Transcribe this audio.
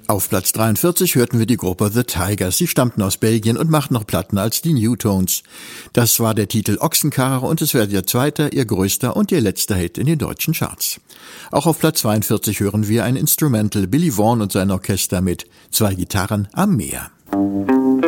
Auf Platz 43 hörten wir die Gruppe The Tigers. Sie stammten aus Belgien und machten noch Platten als die Newtones. Das war der Titel Ochsenkarre und es wäre ihr zweiter, ihr größter und ihr letzter Hit in den deutschen Charts. Auch auf Platz 42 hören wir ein Instrumental, Billy Vaughn und sein Orchester mit Zwei Gitarren am Meer.